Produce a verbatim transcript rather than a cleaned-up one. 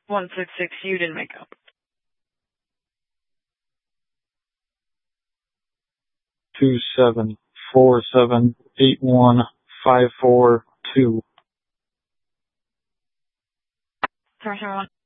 one six six, you didn't make up. Two seven four seven eight one five four two. Sorry, one.